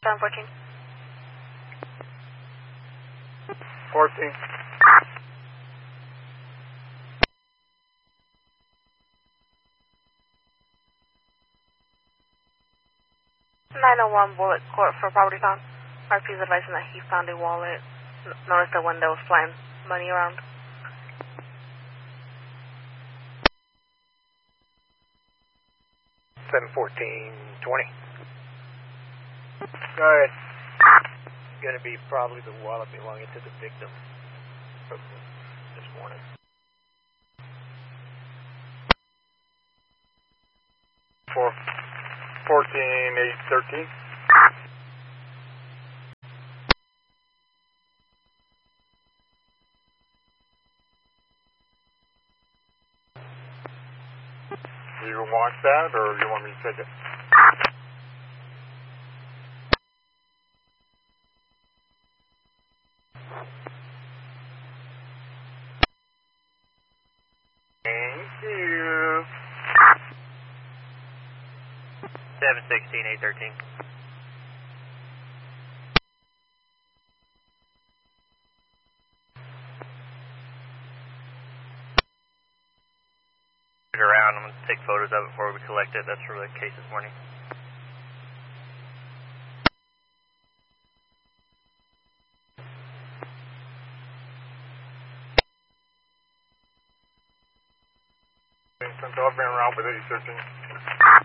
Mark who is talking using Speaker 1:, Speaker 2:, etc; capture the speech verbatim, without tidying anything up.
Speaker 1: seven fourteen.
Speaker 2: fourteen.
Speaker 1: nine oh one Bullet Court for property found. R P is advising that he found a wallet. N- noticed that when there was flying money around.
Speaker 2: seven fourteen twenty. Go ahead. Gonna be probably the wallet belonging to the victim from this morning. Four, fourteen, eight, thirteen. Do you want that, or you want me to take it? Thank you. seven sixteen, eight thirteen. Around. I'm going to take photos of it before we collect it. That's for the case this morning. Since I've been around with eight thirteen.